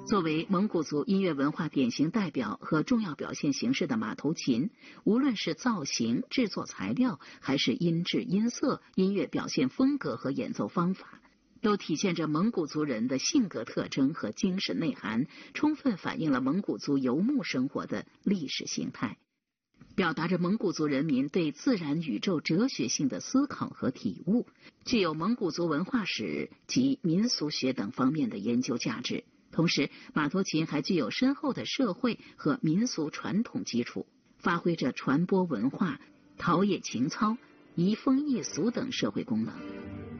作为蒙古族音乐文化典型代表和重要表现形式的马头琴，无论是造型、制作材料，还是音质、音色、音乐表现风格和演奏方法，都体现着蒙古族人的性格特征和精神内涵，充分反映了蒙古族游牧生活的历史形态，表达着蒙古族人民对自然宇宙哲学性的思考和体悟，具有蒙古族文化史及民俗学等方面的研究价值。同时，马头琴还具有深厚的社会和民俗传统基础，发挥着传播文化、陶冶情操、移风易俗等社会功能。